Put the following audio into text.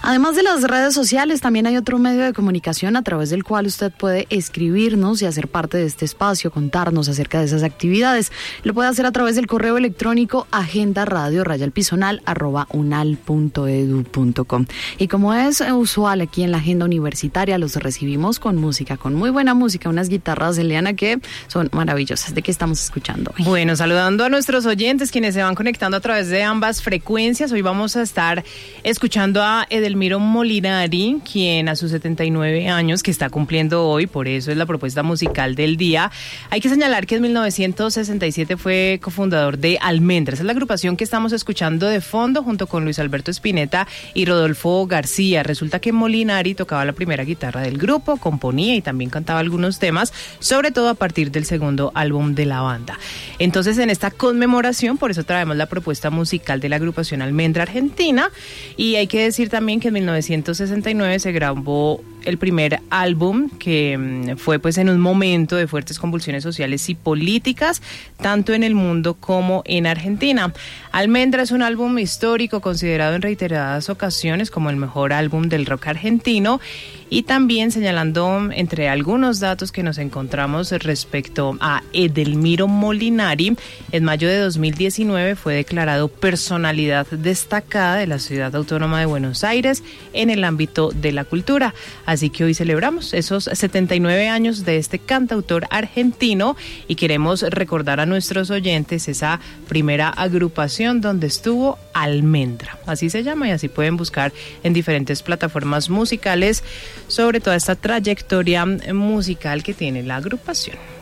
Además de las redes sociales, también hay otro medio de comunicación a través del cual usted puede escribirnos y hacer parte de este espacio, contarnos acerca de esas actividades. Lo puede hacer a través del correo electrónico agendaradio@unal.edu.com. Y como es usual aquí en la agenda universitaria, los recibimos con música, con muy buena música, unas guitarras, Eliana, que son maravillosas. ¿De qué estamos escuchando hoy? Bueno, saludando a nuestros oyentes quienes se van conectando a través de ambas frecuencias. Hoy vamos a estar escuchando a Edelmiro Molinari, quien a sus 79 años, que está cumpliendo hoy, por eso es la propuesta musical del día. Hay que señalar que en 1967 fue cofundador de Almendra. Es la agrupación que estamos escuchando de fondo junto con Luis Alberto Spinetta y Rodolfo García. Resulta que Molinari tocaba la primera guitarra del grupo, componía y también cantaba algunos temas, sobre todo a partir del segundo álbum de la banda. Entonces, en esta conmemoración, por eso traemos la propuesta musical de la agrupación Almendra Argentina. Y hay que decir también que en 1969 se grabó el primer álbum, que fue pues en un momento de fuertes convulsiones sociales y políticas, tanto en el mundo como en Argentina. Almendra es un álbum histórico considerado en reiteradas ocasiones como el mejor álbum del rock argentino, y también señalando entre algunos datos que nos encontramos respecto a Edelmiro Molinari, en mayo de 2019 fue declarado personalidad destacada de la Ciudad Autónoma de Buenos Aires en el ámbito de la cultura. Así que hoy celebramos esos 79 años de este cantautor argentino y queremos recordar a nuestros oyentes esa primera agrupación donde estuvo Almendra. Así se llama y así pueden buscar en diferentes plataformas musicales sobre toda esta trayectoria musical que tiene la agrupación.